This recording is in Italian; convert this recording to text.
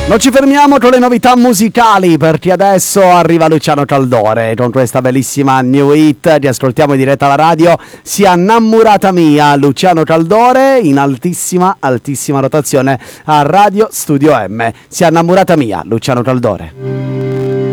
Non ci fermiamo con le novità musicali perché adesso arriva Luciano Caldore con questa bellissima new hit. Ti ascoltiamo in diretta alla radio. Sia innamorata mia, Luciano Caldore in altissima rotazione a Radio Studio M. Sia innamorata mia, Luciano Caldore.